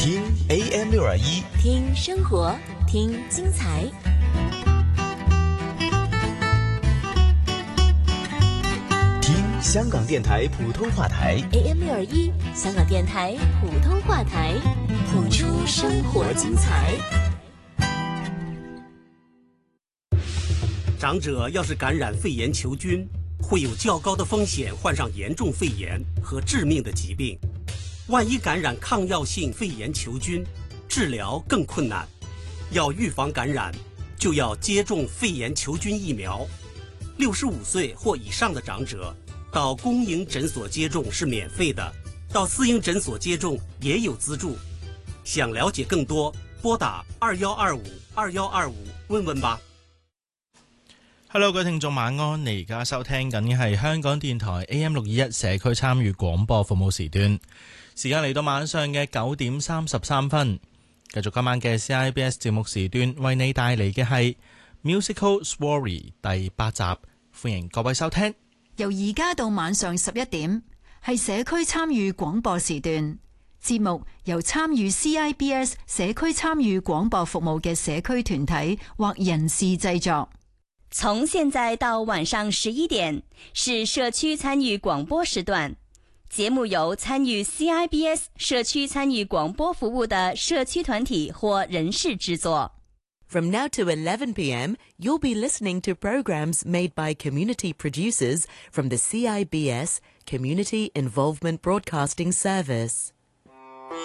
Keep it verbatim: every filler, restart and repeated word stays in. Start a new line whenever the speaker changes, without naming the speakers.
听 A M 六二一，
听生活，听精彩。
听香港电台普通话台
A M 六二一，香港电台普通话台，谱出生活精彩。
长者要是感染肺炎球菌，会有较高的风险患上严重肺炎和致命的疾病。万一感染抗药性肺炎球菌，治疗更困难。要预防感染，就要接种肺炎球菌疫苗。六十五岁或以上的长者，到公营诊所接种是免费的，到私营诊所接种也有资助。想了解更多，拨打二幺二五二幺二五问问吧。
Hello， 各位聽眾晚安，你而家收聽緊嘅係香港電台 A M 六二一社區參與廣播服務時段，時間嚟到晚上嘅九點三十三分，繼續今晚嘅 C I B S 節目時段，為你帶嚟嘅係 Musical Story 第八集，歡迎各位收聽。
由而家到晚上十一點，係社區參與廣播時段，節目由參與 C I B S 社區參與廣播服務嘅社區團體或人士製作。
從現在到晚上十一點是社區參與廣播時段，節目由參與 C I B S 社區參與廣播服務的社區團體或人士製作。
From now to eleven p m, you'll be listening to programs made by community producers from the C I B S Community Involvement Broadcasting Service.